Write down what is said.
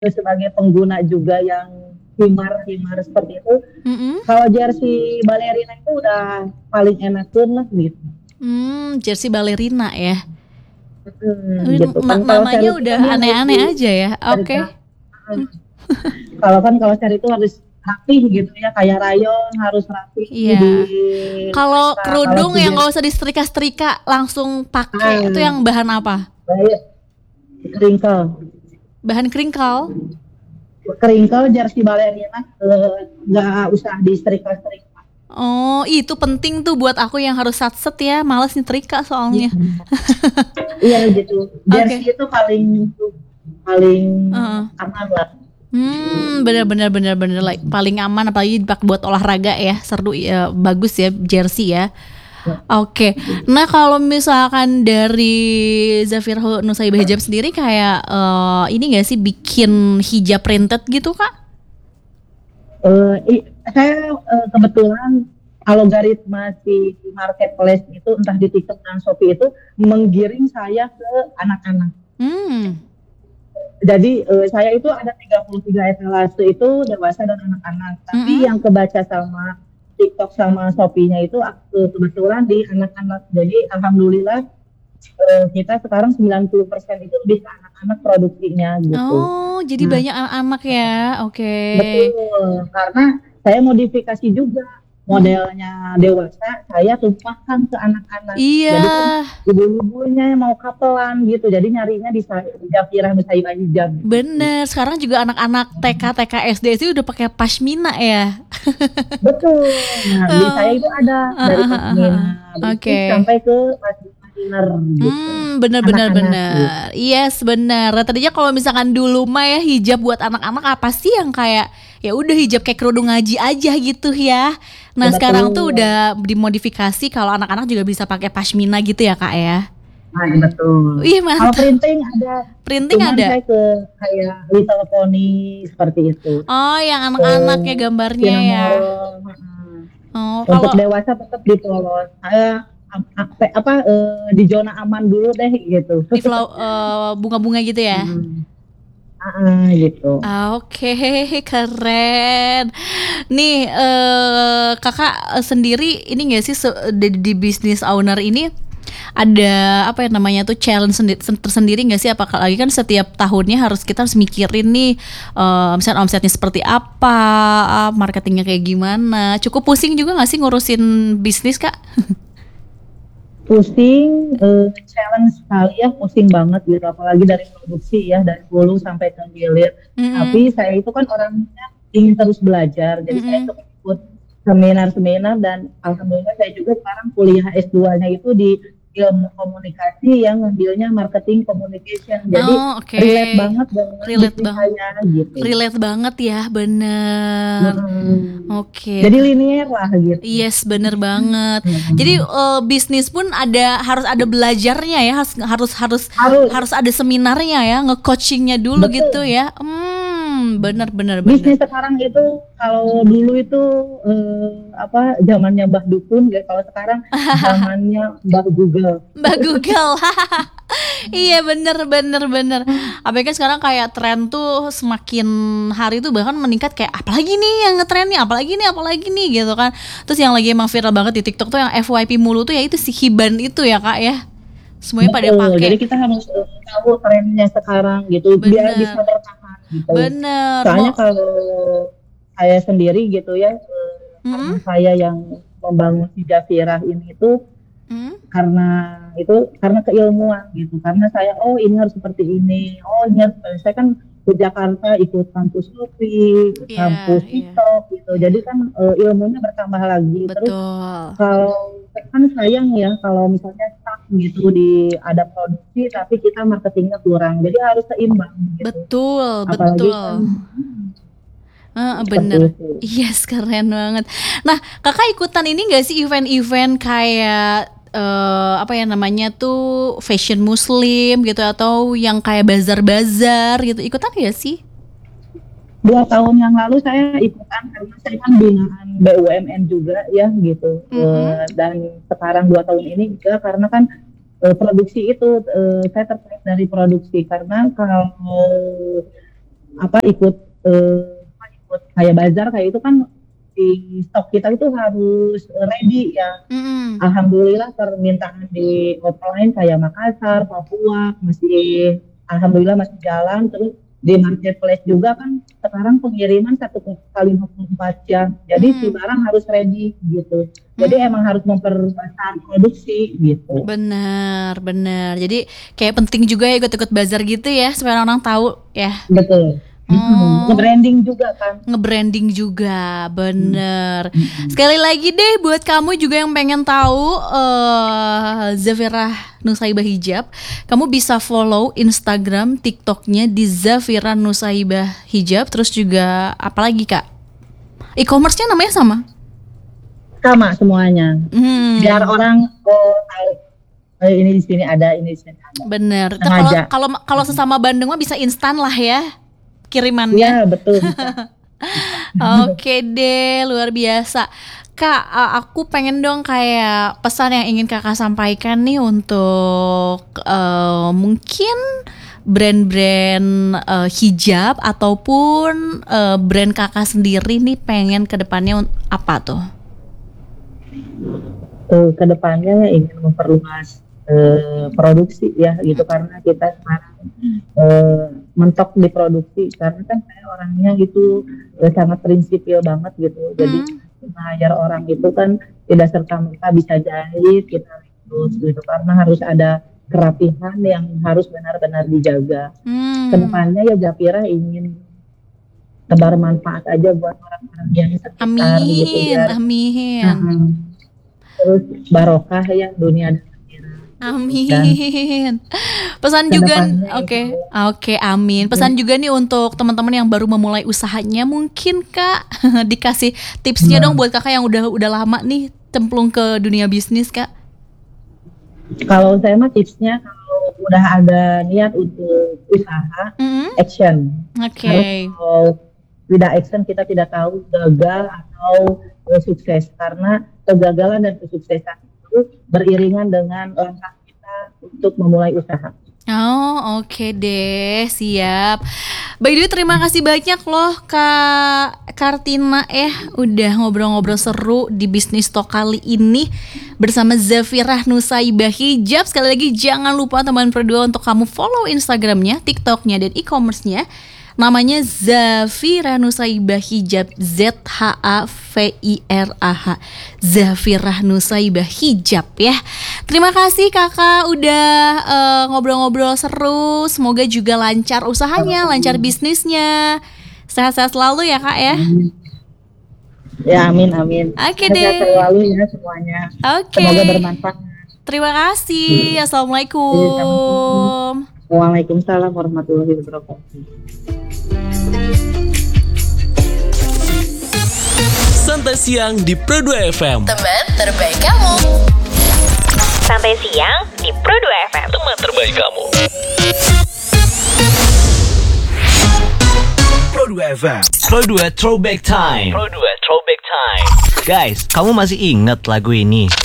sebagai pengguna juga yang himar-himar seperti itu, Mm-mm. kalau jersey balerina itu udah paling enakeun lah gitu. Jersey balerina ya. Gitu kan kalau Namanya charity udah kan dia harus aneh-aneh aja ya. dari Oke. kalau charity itu harus rapi gitu ya, kayak rayon harus rapi di Iya. Kalau mata. Kalau kerudung si yang jersey gak usah disetrika-setrika langsung pakai itu ah, yang bahan apa? baik, crinkle Bahan crinkle. crinkle jersey balerina nggak usah di setrika-setrika. Oh, itu penting tuh buat aku yang harus satset ya. Males nyetrika soalnya. Iya gitu. Oke. Jersey itu paling paling Heeh. aman lah. Bener bener bener like, paling aman apalagi dipakai buat olahraga ya. Seru ya, bagus ya jersey ya. Oke. Nah, kalau misalkan dari Zafira Nusaibah Hijab sendiri kayak ini gak sih bikin hijab printed gitu, Kak? Saya kebetulan algoritma si marketplace itu entah di TikTok dan Shopee itu menggiring saya ke anak-anak. Hmm. Jadi saya itu ada 33 etalase itu dewasa dan anak-anak. Tapi Mm-mm. yang kebaca sama TikTok sama Shopee-nya itu kebetulan di anak-anak. Jadi alhamdulillah kita sekarang 90% itu lebih ke anak-anak produksinya gitu. Oh, jadi Nah, banyak anak-anak ya. Oke. betul, karena saya modifikasi juga Mm-mm. modelnya dewasa, saya tumpahkan ke anak-anak. Iya, Jadi kan ibu-ibunya mau kapelan gitu, jadi nyarinya di Jafirah Nusaibah Hijab gitu. bener. Sekarang juga anak-anak TK, TK, SD itu udah pakai pashmina ya. Betul. Nah, di saya Oh. itu ada dari Pasmina Oke. Basic sampai ke Pasmina Dinner gitu. Bener bener Anak-anak gitu. bener. Yes, bener. Nah, tadinya kalau misalkan dulu mah ya hijab buat anak-anak apa sih yang kayak ya udah hijab kayak kerudung ngaji aja gitu ya. Ya, Nah, sekarang tuh betul. udah dimodifikasi kalau anak-anak juga bisa pakai pashmina gitu ya, Kak ya. Nah, ya, betul. Wih, Kalau mantap. printing ada, Printing cuman ada. saya ke kayak Little Pony seperti itu. Oh, yang anak-anak ya gambarnya ya. Cinnamoroll. Oh, Untuk kalau dewasa tetap di polos. Saya di zona aman dulu deh gitu. di bunga-bunga gitu ya. Hmm. Gitu. Oke, keren. Nih, kakak sendiri ini nggak sih di bisnis owner ini ada apa ya namanya tuh challenge tersendiri nggak sih? Apalagi kan setiap tahunnya kita harus mikirin nih, misalnya omsetnya seperti apa, marketingnya kayak gimana. Cukup pusing juga nggak sih ngurusin bisnis, Kak? Pusing, challenge sekali ya, pusing banget gitu, apalagi dari produksi ya, dari hulu sampai ke hilir. Mm-mm. Tapi saya itu kan orangnya ingin terus belajar, jadi saya Mm-mm. tuh ikut seminar-seminar dan alhamdulillah saya juga sekarang kuliah S2-nya itu di ilmu komunikasi yang ngambilnya marketing communication. Jadi Oh, oke. relate banget dengan Relate bisnis bang, saya gitu. relate banget ya, bener. Oke. Jadi linear lah gitu. Yes, bener banget. Jadi Hmm. bisnis pun harus ada belajarnya ya, harus harus Harus, harus ada seminarnya ya, nge-coachingnya dulu gitu betul. ya. Bener bener bener. Bisnis sekarang itu kalau dulu itu zamannya Mbah Dukun, ya kalau sekarang zamannya Mbah Google. Mbak Google. Iya bener bener bener. Apalagi kan sekarang kayak tren tuh semakin hari tuh bahkan meningkat kayak apalagi nih yang ngetren nih, apalagi nih gitu kan. Terus yang lagi emang viral banget di TikTok tuh yang FYP mulu tuh ya itu si Hiban itu ya, Kak ya. Semuanya pada Betul. Jadi pakai. kita harus tahu trennya sekarang gitu biar bisa Bener. bertahan gitu. Bener Soalnya mau. kalau saya sendiri gitu ya, karena Hmm? saya yang membangun si Jafirah ini itu Hmm? karena keilmuan gitu, karena saya ini harus seperti ini, ini harus, saya kan ke Jakarta ikut kampus UPI, Iya, kampus iya. TikTok gitu, jadi kan ilmunya bertambah lagi. Terus Betul. kalau kan sayang ya kalau misalnya stuck gitu di ada produksi tapi kita marketingnya kurang, jadi harus seimbang gitu, Betul, apalagi betul. kan seperti Bener. itu. Yes, keren banget. Nah, kakak ikutan ini gak sih event-event kayak apa ya namanya tuh fashion muslim gitu atau yang kayak bazar-bazar gitu, ikutan gak sih? 2 tahun yang lalu saya ikutan karena saya kan binaan BUMN juga ya gitu. Mm-mm. Dan sekarang 2 tahun ini juga karena kan produksi itu saya tertarik dari produksi karena kalau ikut kayak bazar kayak itu kan di stok kita itu harus ready ya. Mm-mm. Alhamdulillah permintaan di offline kayak Makassar, Papua masih alhamdulillah masih jalan. Terus di marketplace juga kan sekarang pengiriman 1 kali 24 jam. Jadi si barang harus ready gitu. Jadi emang harus memperbesar produksi gitu. Bener. Jadi kayak penting juga ya ikut-ikut bazar gitu ya supaya orang tahu ya. Betul. Nge-branding juga kan. Nge-branding juga, bener. Sekali lagi deh buat kamu juga yang pengen tahu Zafirah Nusaibah Hijab, kamu bisa follow Instagram, TikToknya di Zafirah Nusaibah Hijab. Terus juga apalagi Kak? E-commerce-nya namanya sama? Sama semuanya. Biar orang tahu ini di sini ada, ini di sini ada. Bener. Sengaja. Kalau sesama Bandung mah bisa instan lah ya kirimannya. Iya betul. Oke deh, luar biasa. Kak, aku pengen dong kayak pesan yang ingin kakak sampaikan nih untuk mungkin brand-brand hijab ataupun brand kakak sendiri nih pengen ke depannya apa tuh? Kedepannya ingin memperluas produksi ya gitu, karena kita sekarang mentok di produksi karena kan saya orangnya gitu sangat prinsipil banget gitu. Jadi mengajar orang itu kan tidak serta-merta bisa jahit kita terus gitu, karena harus ada kerapihan yang harus benar-benar dijaga. Kedepannya ya Zafirah ingin tebar manfaat aja buat orang-orang yang sekitar gitu ya. Amin. Terus barokah ya dunia dan akhirat. Amin. Pesan juga, oke, amin. Pesan juga nih untuk teman-teman yang baru memulai usahanya, mungkin Kak dikasih tipsnya dong buat kakak yang udah lama nih cemplung ke dunia bisnis Kak. Kalau saya mah tipsnya kalau udah ada niat untuk usaha, action. Oke. Kalau tidak action kita tidak tahu gagal atau sukses, karena kegagalan dan kesuksesan itu beriringan dengan langkah kita untuk memulai usaha. Oh, oke deh, siap. By the way, terima kasih banyak loh Kak Kartina udah ngobrol-ngobrol seru di Bisnis Talk kali ini bersama Zafirah Nusaibah Hijab. Sekali lagi jangan lupa teman berdua untuk kamu follow Instagramnya, TikToknya, dan e-commerce-nya. Namanya Zafirah Nusaibah Hijab, ZHAVIRAH, Zafirah Nusaibah Hijab ya. Terima kasih kakak udah ngobrol-ngobrol seru. Semoga juga lancar usahanya, lancar bisnisnya. Sehat-sehat selalu ya kak ya. Ya amin. Oke deh. Sehat selalu ya semuanya. Oke. Semoga bermanfaat. Terima kasih. Assalamualaikum. Waalaikumsalam warahmatullahi wabarakatuh. Santai Siang di Pro 2 FM. Teman terbaik kamu. Santai Siang di Pro 2 FM. Teman terbaik kamu. Pro 2 FM. Pro 2 Throwback Time. Pro 2 Throwback Time. Guys, kamu masih ingat lagu ini?